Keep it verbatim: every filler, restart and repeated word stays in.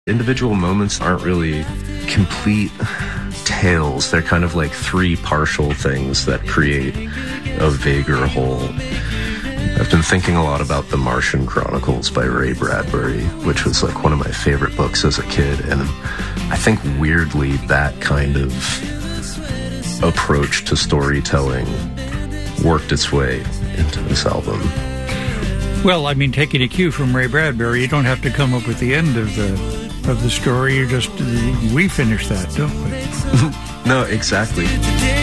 Individual moments aren't really complete tales. They're kind of like three partial things that create a vaguer whole. I've been thinking a lot about The Martian Chronicles by Ray Bradbury, which was like one of my favorite books as a kid, and I think weirdly that kind of approach to storytelling worked its way into this album. Well, I mean, taking a cue from Ray Bradbury, you don't have to come up with the end of the of the story. You just we finish that, don't we? No, exactly.